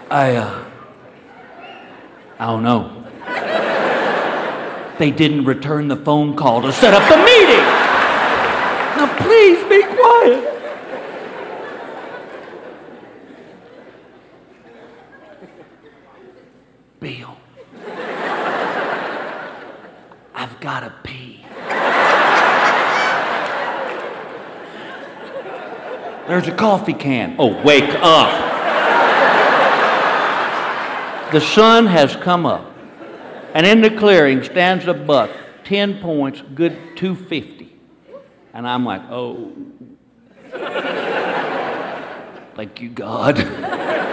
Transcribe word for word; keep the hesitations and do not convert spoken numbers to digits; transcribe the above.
I, uh, I don't know. They didn't return the phone call to set up the meeting. Now please be quiet. Bill, I've got to pee. There's a coffee can. Oh, wake up. The sun has come up, and in the clearing stands a buck, ten points, good two fifty. And I'm like, oh. Thank you, God.